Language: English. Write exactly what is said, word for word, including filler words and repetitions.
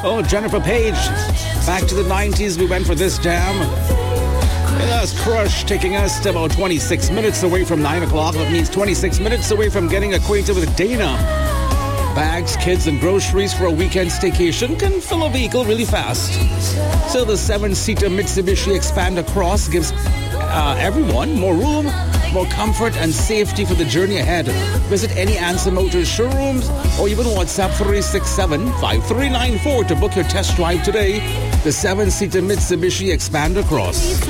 Oh, Jennifer Page. Back to the nineties, we went for this jam. And that's Crush taking us to about twenty-six minutes away from nine o'clock. That means twenty-six minutes away from getting acquainted with Dana. Bags, kids, and groceries for a weekend staycation can fill a vehicle really fast. So the seven-seater Mitsubishi Xpander Cross gives uh, everyone more room, more comfort, and safety for the journey ahead. Visit any Answer Motors showrooms or even WhatsApp three six seven, five three nine four to book your test drive today. The seven-seater Mitsubishi Xpander Cross.